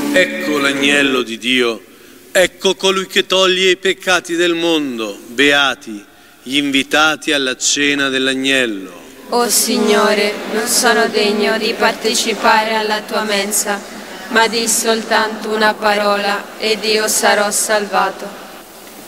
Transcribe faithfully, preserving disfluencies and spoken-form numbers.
Ecco l'agnello di Dio, ecco colui che toglie i peccati del mondo. Beati gli invitati alla cena dell'agnello. O Signore, non sono degno di partecipare alla tua mensa, ma di soltanto una parola ed io sarò salvato.